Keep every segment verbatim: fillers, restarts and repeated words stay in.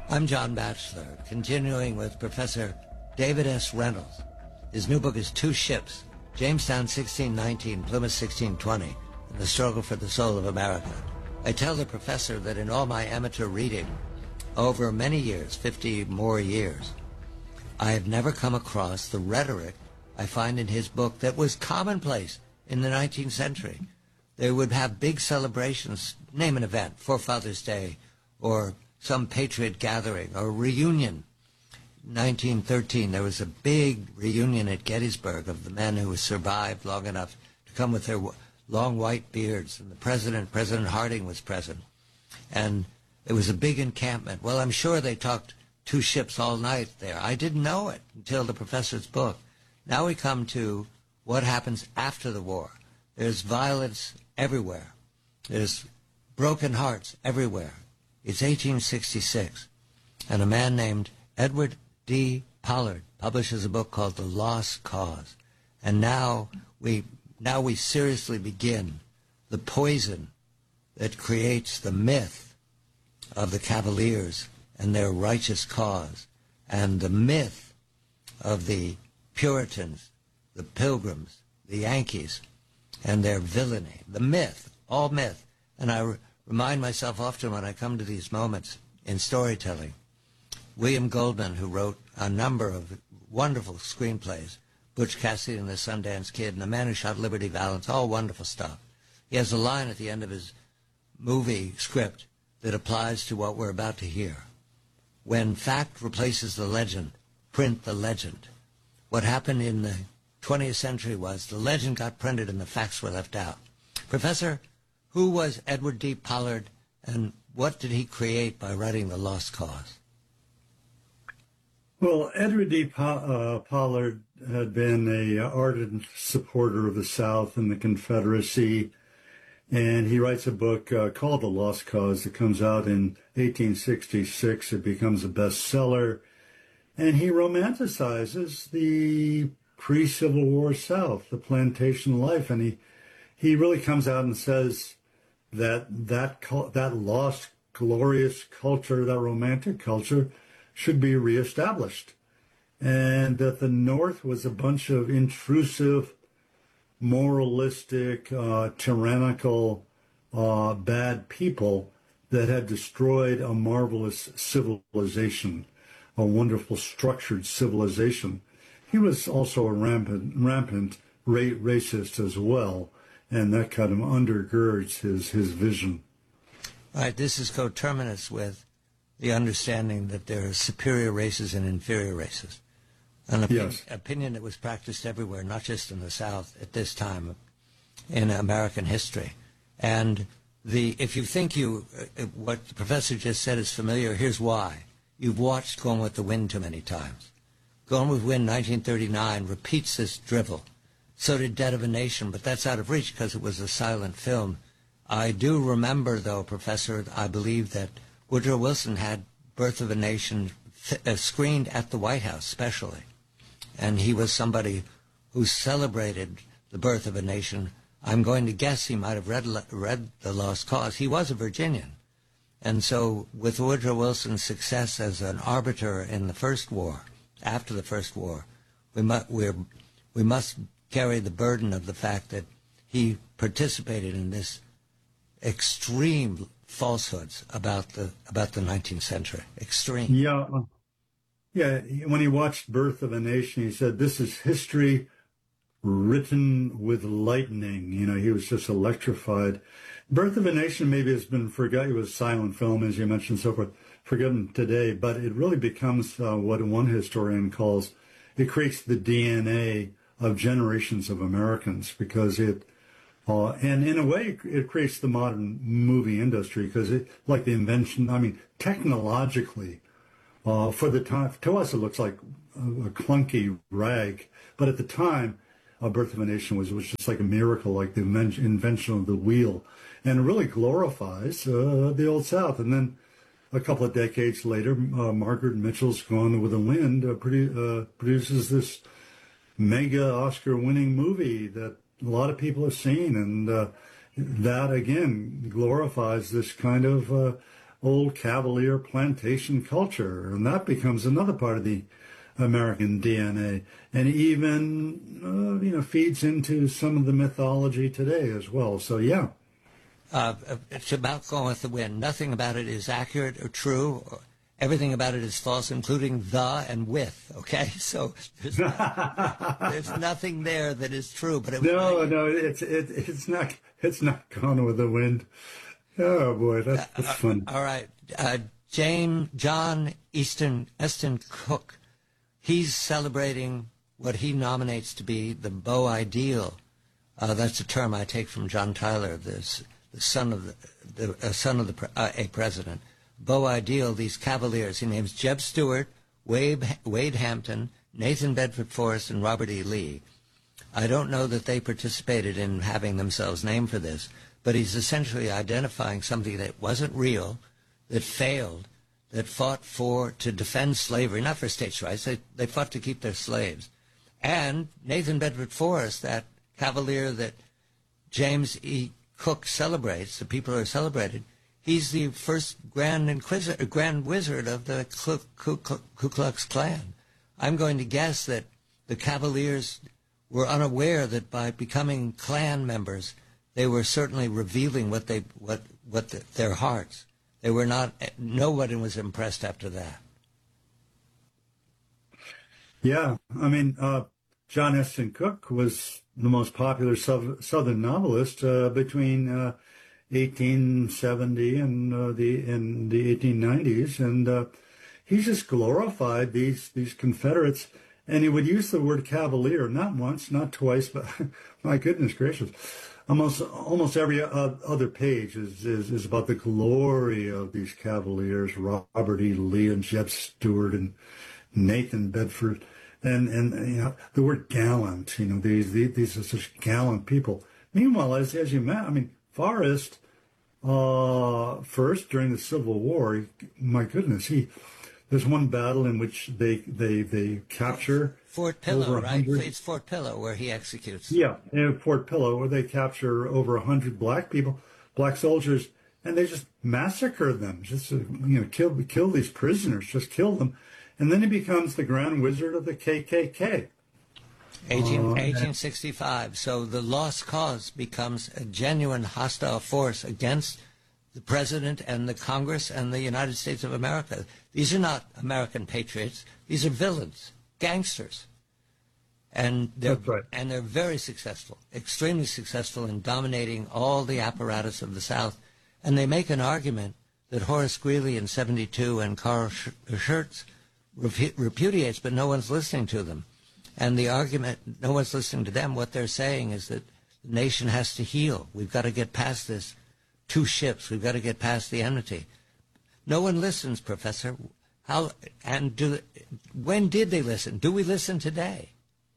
I'm John Batchelor, continuing with Professor David S. Reynolds. His new book is Two Ships, Jamestown sixteen nineteen, Plymouth sixteen twenty, and the Struggle for the Soul of America. I tell the professor that in all my amateur reading, over many years, fifty more years, I have never come across the rhetoric I find in his book that was commonplace in the nineteenth century. They would have big celebrations, name an event, for Father's Day, or some patriot gathering, or reunion. nineteen thirteen, there was a big reunion at Gettysburg of the men who survived long enough to come with their long white beards, and the president, President Harding, was present. And it was a big encampment. Well, I'm sure they talked two ships all night there. I didn't know it until the professor's book. Now we come to what happens after the war. There's violence everywhere. There's broken hearts everywhere. It's eighteen sixty-six, and a man named Edward D. Pollard publishes a book called The Lost Cause. And now we now we seriously begin the poison that creates the myth of the Cavaliers and their righteous cause, and the myth of the Puritans, the Pilgrims, the Yankees, and their villainy. The myth, all myth. And I re- remind myself often when I come to these moments in storytelling, William Goldman, who wrote a number of wonderful screenplays, Butch Cassidy and the Sundance Kid, and The Man Who Shot Liberty Valance, all wonderful stuff. He has a line at the end of his movie script that applies to what we're about to hear. When fact replaces the legend, print the legend. What happened in the twentieth century was the legend got printed and the facts were left out. Professor, who was Edward D. Pollard, and what did he create by writing The Lost Cause? Well, Edward D. Po- uh, Pollard had been a ardent supporter of the South and the Confederacy, and he writes a book uh, called The Lost Cause that comes out in eighteen sixty-six. It becomes a bestseller, and he romanticizes the pre-Civil War South, the plantation life, and he he really comes out and says that that that lost, glorious culture, that romantic culture, should be reestablished, and that the North was a bunch of intrusive, moralistic, uh, tyrannical, uh, bad people that had destroyed a marvelous civilization, a wonderful structured civilization. He was also a rampant, rampant ra- racist as well, and that kind of undergirds his, his vision. All right, this is coterminous with the understanding that there are superior races and inferior races. An opi- yes. opinion that was practiced everywhere, not just in the South at this time in American history. And the if you think you uh, what the professor just said is familiar, here's why. You've watched Gone with the Wind too many times. Gone with the Wind, nineteen thirty-nine, repeats this drivel. So did Dead of a Nation, but that's out of reach because it was a silent film. I do remember, though, Professor, I believe that Woodrow Wilson had Birth of a Nation th- uh, screened at the White House specially. And he was somebody who celebrated the birth of a nation. I'm going to guess he might have read, read The Lost Cause. He was a Virginian. And so with Woodrow Wilson's success as an arbiter in the First War, after the First War, we, mu- we're, we must carry the burden of the fact that he participated in this extreme falsehoods about the about the nineteenth century. Extreme. Yeah. Yeah. When he watched Birth of a Nation, he said, this is history written with lightning. You know, he was just electrified. Birth of a Nation maybe has been forgotten. It was a silent film, as you mentioned, so forth, forgotten today, but it really becomes uh, what one historian calls, it creates the D N A of generations of Americans, because it Uh, and in a way, it creates the modern movie industry, because it, like the invention, I mean, technologically, uh, for the time, to us, it looks like a, a clunky rag. But at the time, uh, Birth of a Nation was, was just like a miracle, like the inven- invention of the wheel. And it really glorifies uh, the Old South. And then a couple of decades later, uh, Margaret Mitchell's Gone with the Wind uh, produ- uh, produces this mega Oscar-winning movie that a lot of people have seen, and uh, that again glorifies this kind of uh, old Cavalier plantation culture, and that becomes another part of the American D N A, and even uh, you know feeds into some of the mythology today as well. So yeah, uh, it's about going with the wind. Nothing about it is accurate or true. Or everything about it is false, including the and with. Okay, so there's, there's nothing there that is true. But it was no, like, no, it's it, it's not it's not gone with the wind. Oh boy, that's, that's uh, fun. All right, uh, James John Easton Eston Cook. He's celebrating what he nominates to be the Beau Ideal. Uh, that's a term I take from John Tyler, this, the son of the, the uh, son of the pre- uh, a president. Beau Ideal. These Cavaliers. He names Jeb Stuart, Wade, Wade Hampton, Nathan Bedford Forrest, and Robert E. Lee. I don't know that they participated in having themselves named for this, but he's essentially identifying something that wasn't real, that failed, that fought for to defend slavery, not for states' rights. They, they fought to keep their slaves. And Nathan Bedford Forrest, that Cavalier that James E. Cook celebrates, the people are celebrated, he's the first Grand Inquisitor, Grand Wizard of the Ku, Ku, Ku Klux Klan. I'm going to guess that the Cavaliers were unaware that by becoming Klan members, they were certainly revealing what they what what the, their hearts. They were not. Nobody was impressed after that. Yeah, I mean, uh, John Easton Cook was the most popular Southern novelist uh, between uh, eighteen seventy and uh, the in the eighteen nineties, and uh, he just glorified these these Confederates, and he would use the word Cavalier not once, not twice, but my goodness gracious. Almost almost every uh, other page is, is, is about the glory of these Cavaliers, Robert E. Lee and Jeb Stuart and Nathan Bedford, and and you know the word gallant. You know these these, these are such gallant people. Meanwhile, as as you met, I mean Forrest, uh, first during the Civil War, he, my goodness, he there's one battle in which they they they capture. Fort Pillow, right? It's Fort Pillow where he executes. Yeah, in Fort Pillow, where they capture over a hundred black people, black soldiers, and they just massacre them. Just you know, kill kill these prisoners, just kill them, and then he becomes the Grand Wizard of the K K K. eighteen, uh, eighteen sixty-five. So the lost cause becomes a genuine hostile force against the president and the Congress and the United States of America. These are not American patriots. These are villains. Gangsters, and they're That's right. and they're very successful, extremely successful in dominating all the apparatus of the South. And they make an argument that Horace Greeley in seventy-two and Carl Schurz repu- repudiates, but no one's listening to them. And the argument, no one's listening to them. What they're saying is that the nation has to heal. We've got to get past this two ships. We've got to get past the enmity. No one listens, Professor. How and do when did they listen? Do we listen today?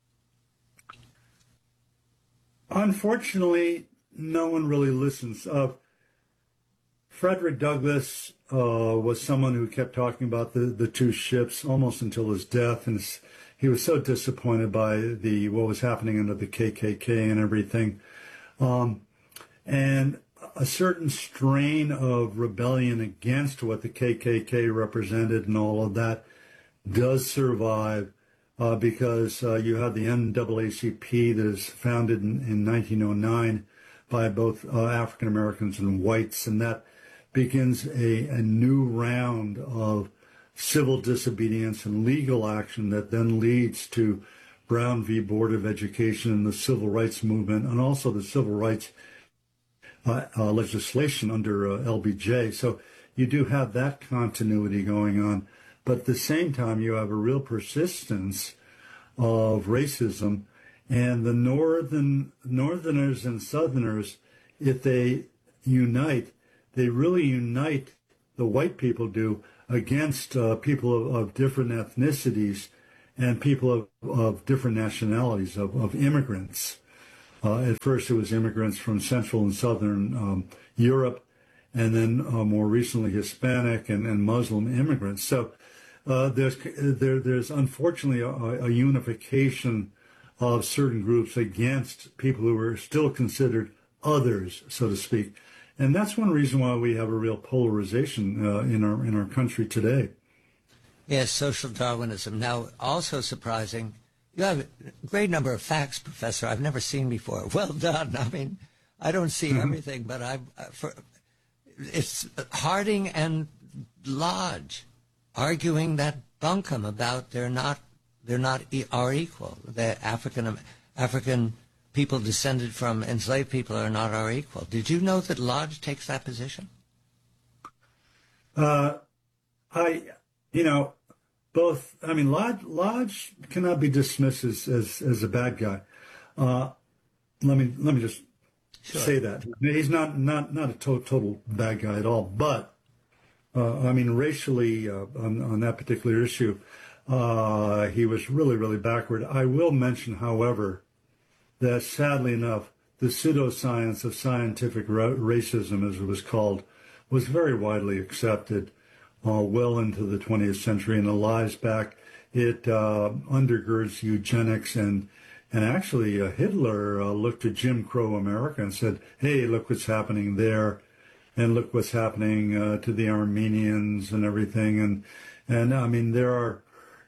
Unfortunately, no one really listens. Uh, Frederick Douglass uh, was someone who kept talking about the, the two ships almost until his death, and he was so disappointed by the what was happening under the K K K and everything. Um, and a certain strain of rebellion against what the K K K represented and all of that does survive uh, because uh, you have the N double A C P that is founded in, in nineteen oh nine by both uh, African Americans and whites, and that begins a, a new round of civil disobedience and legal action that then leads to Brown v. Board of Education and the Civil Rights Movement, and also the Civil Rights uh, uh, legislation under uh, L B J. So you do have that continuity going on, but at the same time you have a real persistence of racism, and the northern Northerners and Southerners, if they unite, they really unite, the white people do, against uh, people of, of different ethnicities and people of, of different nationalities, of, of immigrants. Uh, at first it was immigrants from Central and Southern um, Europe, and then uh, more recently Hispanic and, and Muslim immigrants. So uh, there's, there, there's unfortunately a, a unification of certain groups against people who are still considered others, so to speak. And that's one reason why we have a real polarization uh, in our in our country today. Yes, social Darwinism. Now, also surprising, you have a great number of facts, Professor, I've never seen before. Well done. I mean, I don't see mm-hmm. everything, but I, for, it's Harding and Lodge arguing that bunkum about they're not they're not e- are equal. The African African people descended from enslaved people are not our equal. Did you know that Lodge takes that position? Uh, I, you know, both. I mean, Lodge, Lodge cannot be dismissed as as, as a bad guy. Uh, let me let me just sure. say that he's not not not a to- total bad guy at all. But uh, I mean, racially uh, on on that particular issue, uh, he was really really backward. I will mention, however, that sadly enough, the pseudoscience of scientific ra- racism, as it was called, was very widely accepted uh, well into the twentieth century, and it lies back. It uh, undergirds eugenics, and and actually uh, Hitler uh, looked at Jim Crow America and said, hey, look what's happening there, and look what's happening uh, to the Armenians and everything. And, and I mean, there are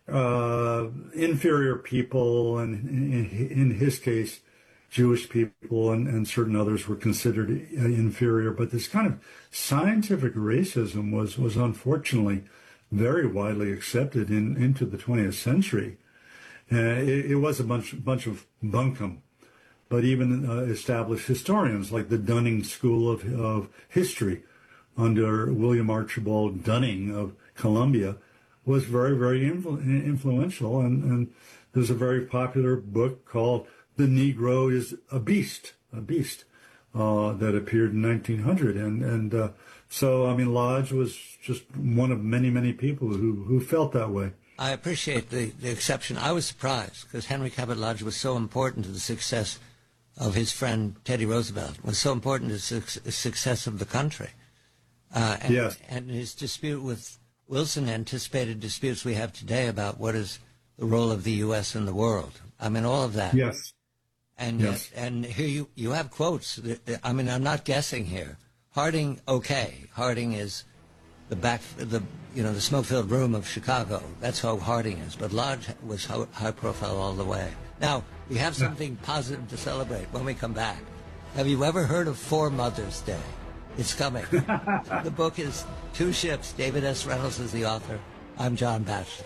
uh, inferior people, and in, in his case, Jewish people and, and certain others were considered inferior. But this kind of scientific racism was, was unfortunately very widely accepted in, into the twentieth century. Uh, it, it was a bunch, bunch of bunkum. But even uh, established historians like the Dunning School of, of History under William Archibald Dunning of Columbia was very, very influ- influential. And, and there's a very popular book called The Negro is a Beast, a Beast, uh, that appeared in nineteen hundred. And, and uh, so, I mean, Lodge was just one of many, many people who, who felt that way. I appreciate the, the exception. I was surprised because Henry Cabot Lodge was so important to the success of his friend Teddy Roosevelt, was so important to the su- success of the country. Uh, and, yes. and his dispute with Wilson anticipated disputes we have today about what is the role of the U S in the world. I mean, all of that. Yes. And yes. Yet, and here you, you have quotes. I mean, I'm not guessing here. Harding, okay. Harding is the back, the you know, the smoke-filled room of Chicago. That's how Harding is. But Lodge was high profile all the way. Now, we have something positive to celebrate when we come back. Have you ever heard of For Mother's Day? It's coming. The book is Two Ships. David S. Reynolds is the author. I'm John Batchelor.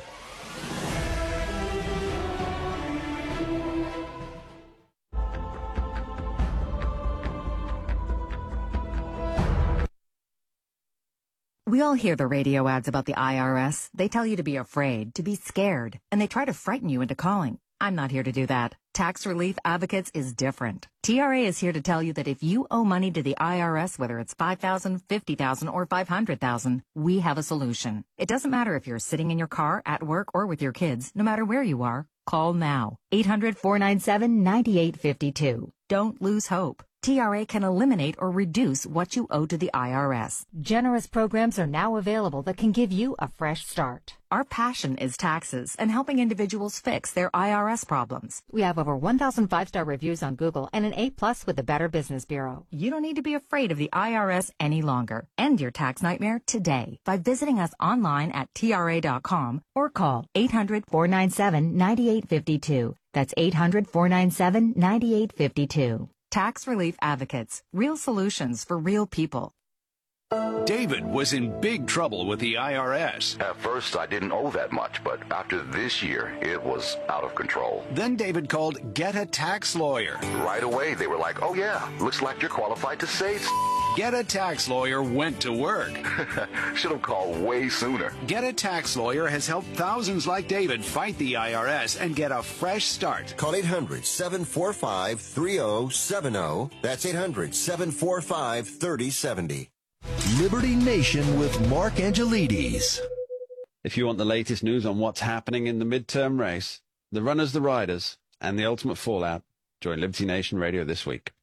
We all hear the radio ads about the I R S. They tell you to be afraid, to be scared, and they try to frighten you into calling. I'm not here to do that. Tax Relief Advocates is different. T R A is here to tell you that if you owe money to the I R S, whether it's five thousand dollars, fifty thousand dollars, or five hundred thousand dollars, we have a solution. It doesn't matter if you're sitting in your car, at work, or with your kids. No matter where you are, call now. eight hundred, four nine seven, nine eight five two. Don't lose hope. T R A can eliminate or reduce what you owe to the I R S. Generous programs are now available that can give you a fresh start. Our passion is taxes and helping individuals fix their I R S problems. We have over one thousand five-star reviews on Google and an A plus with the Better Business Bureau. You don't need to be afraid of the I R S any longer. End your tax nightmare today by visiting us online at T R A dot com or call eight hundred, four nine seven, nine eight five two. That's eight hundred, four nine seven, nine eight five two. Tax Relief Advocates. Real solutions for real people. David was in big trouble with the I R S. At first, I didn't owe that much, but after this year, it was out of control. Then David called Get a Tax Lawyer. Right away, they were like, oh yeah, looks like you're qualified to say s-. Get a Tax Lawyer went to work. Should have called way sooner. Get a Tax Lawyer has helped thousands like David fight the I R S and get a fresh start. Call eight hundred, seven four five, three oh seven oh. That's eight hundred, seven four five, three oh seven oh. Liberty Nation with Mark Angelides. If you want the latest news on what's happening in the midterm race, the runners, the riders, and the ultimate fallout, join Liberty Nation Radio this week.